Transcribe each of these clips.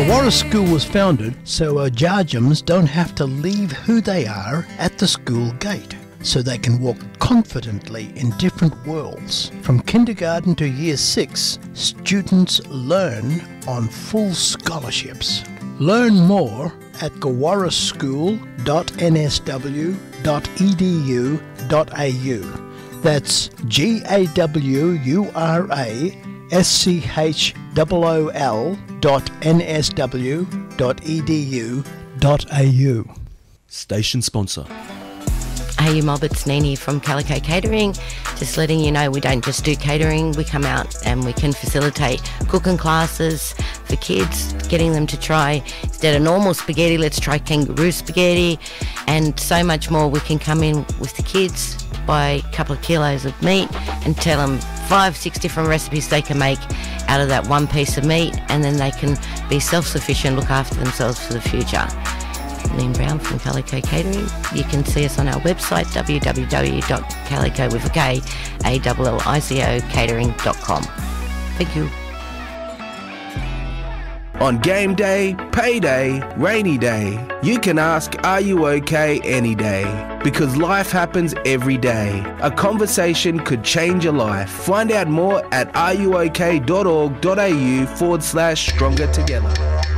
Gawara School was founded so Jarjums don't have to leave who they are at the school gate, so they can walk confidently in different worlds. From kindergarten to year 6, students learn on full scholarships. Learn more at gawaraschool.nsw.edu.au. That's GAWURASCHOOL.nsw.edu.au. Station sponsor. Hey, you mob, it's Nini from Calico Catering. Just letting you know we don't just do catering, we come out and we can facilitate cooking classes for kids, getting them to try, instead of normal spaghetti, let's try kangaroo spaghetti, and so much more. We can come in with the kids, buy a couple of kilos of meat and tell them 5-6 different recipes they can make out of that one piece of meat, and then they can be self-sufficient, look after themselves for the future. Lynn Brown from Calico Catering. You can see us on our website www.calico.catering.com. Thank you. On game day, payday, rainy day, you can ask, are you okay any day? Because life happens every day. A conversation could change your life. Find out more at areyouok.org.au/stronger together.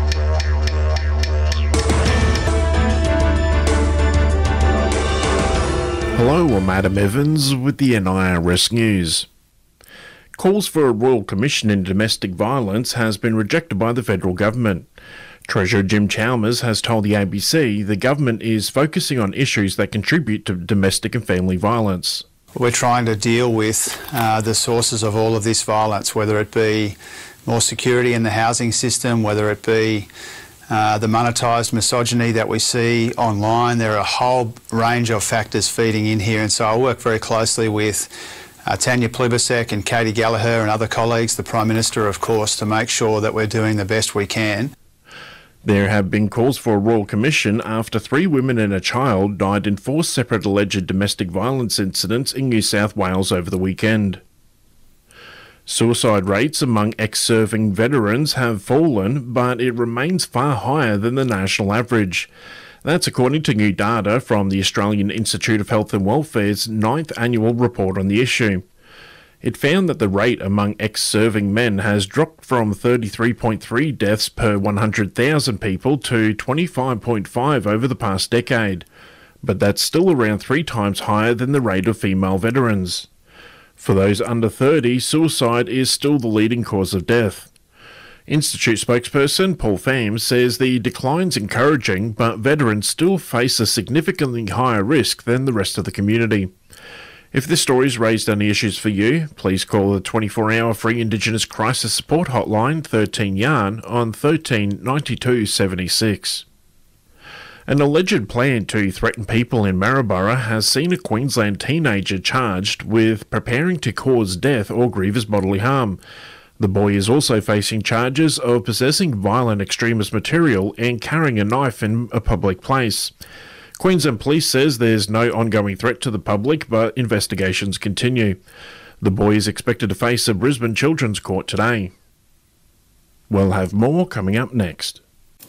Hello, I'm Adam Evans with the NIRS News. Calls for a Royal Commission into domestic violence has been rejected by the federal government. Treasurer Jim Chalmers has told the ABC the government is focusing on issues that contribute to domestic and family violence. We're trying to deal with the sources of all of this violence, whether it be more security in the housing system, whether it be the monetised misogyny that we see online. There are a whole range of factors feeding in here, and so I work very closely with Tanya Plibersek and Katie Gallagher and other colleagues, the Prime Minister of course, to make sure that we're doing the best we can. There have been calls for a Royal Commission after 3 women and a child died in 4 separate alleged domestic violence incidents in New South Wales over the weekend. Suicide rates among ex-serving veterans have fallen, but it remains far higher than the national average. That's according to new data from the Australian Institute of Health and Welfare's 9th annual report on the issue. It found that the rate among ex-serving men has dropped from 33.3 deaths per 100,000 people to 25.5 over the past decade, but that's still around 3 times higher than the rate of female veterans. For those under 30, suicide is still the leading cause of death. Institute spokesperson Paul Pham says the decline's encouraging, but veterans still face a significantly higher risk than the rest of the community. If this story's raised any issues for you, please call the 24-hour free Indigenous Crisis Support Hotline 13 Yarn on 13 92 76. An alleged plan to threaten people in Maryborough has seen a Queensland teenager charged with preparing to cause death or grievous bodily harm. The boy is also facing charges of possessing violent extremist material and carrying a knife in a public place. Queensland Police says there's no ongoing threat to the public, but investigations continue. The boy is expected to face a Brisbane Children's Court today. We'll have more coming up next.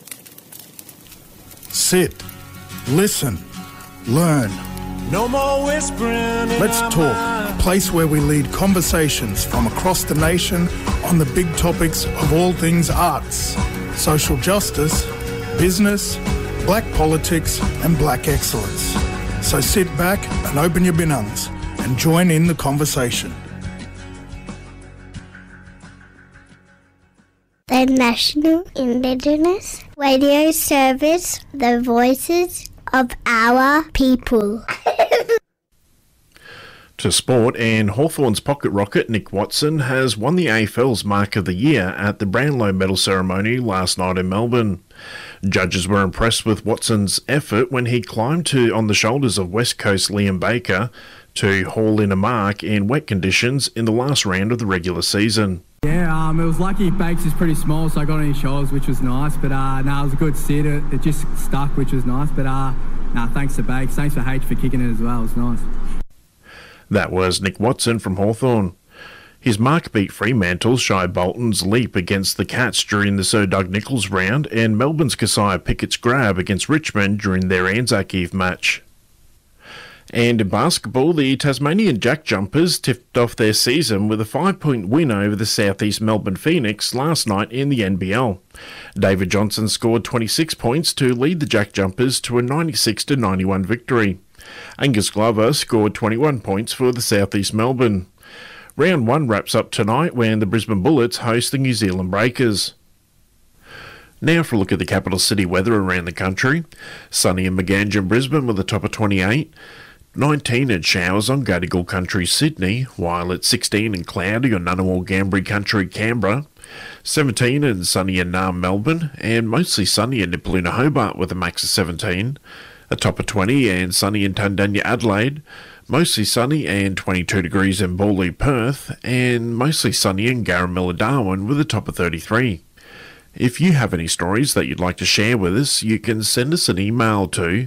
Sit, listen, learn. No more whispering. Let's talk, a place where we lead conversations from across the nation on the big topics of all things arts, social justice, business, black politics and black excellence. So sit back and open your binungs and join in the conversation. The National Indigenous Radio Service, the voices of our people. To sport, and Hawthorn's pocket rocket Nick Watson has won the AFL's Mark of the Year at the Brownlow Medal ceremony last night in Melbourne. Judges were impressed with Watson's effort when he climbed on the shoulders of West Coast Liam Baker to haul in a mark in wet conditions in the last round of the regular season. Yeah, it was lucky Bakes is pretty small, so I got on his shoulders, which was nice. But it was a good sit. It just stuck, which was nice. But thanks to Bakes. Thanks for H for kicking it as well. It was nice. That was Nick Watson from Hawthorn. His mark beat Fremantle's Shai Bolton's leap against the Cats during the Sir Doug Nicholls round, and Melbourne's Keziah Pickett's grab against Richmond during their Anzac Eve match. And in basketball, the Tasmanian Jack Jumpers tipped off their season with a 5-point win over the South East Melbourne Phoenix last night in the NBL. David Johnson scored 26 points to lead the Jack Jumpers to a 96-91 victory. Angus Glover scored 21 points for the South East Melbourne. Round 1 wraps up tonight when the Brisbane Bullets host the New Zealand Breakers. Now for a look at the capital city weather around the country. Sunny in Maganja, Brisbane with a top of 28. 19 and showers on Gadigal Country, Sydney, while it's 16 and cloudy on Ngunnawal Ngambri Country, Canberra. 17 and sunny in Naarm, Melbourne, and mostly sunny in Nipaluna, Hobart with a max of 17. A top of 20 and sunny in Tundanya, Adelaide. Mostly sunny and 22 degrees in Bawley, Perth, and mostly sunny in Garamilla, Darwin with a top of 33. If you have any stories that you'd like to share with us, you can send us an email to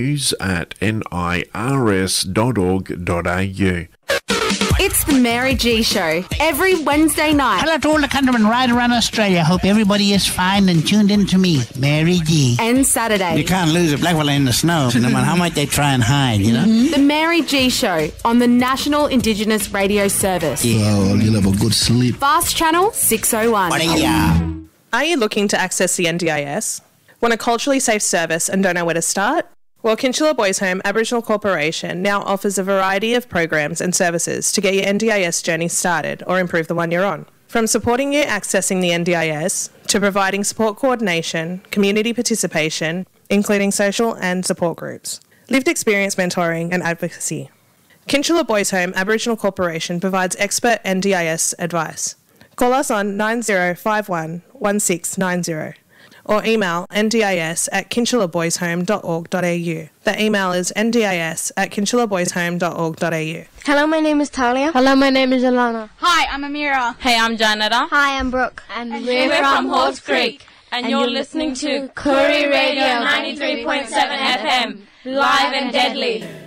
news@nirs.org.au. It's the Mary G Show, every Wednesday night. Hello to all the countrymen right around Australia. Hope everybody is fine and tuned in to me, Mary G. And Saturday. You can't lose a black fella in the snow, no matter how much they try and hide, you know? The Mary G Show on the National Indigenous Radio Service. Oh, you'll have a good sleep. Fast Channel 601. Are you looking to access the NDIS? Want a culturally safe service and don't know where to start? Well, Kinchilla Boys Home Aboriginal Corporation now offers a variety of programs and services to get your NDIS journey started or improve the one you're on. From supporting you accessing the NDIS to providing support coordination, community participation, including social and support groups, lived experience mentoring and advocacy. Kinchilla Boys Home Aboriginal Corporation provides expert NDIS advice. Call us on 9051 1690 or email ndis@kinchillaboyshome.org.au. The email is ndis@kinchillaboyshome.org.au. Hello, my name is Talia. Hello, my name is Alana. Hi, I'm Amira. Hey, I'm Janetta. Hi, I'm Brooke. And we're from Halls Creek. And you're listening to Koori Radio 93.7 FM, live and deadly.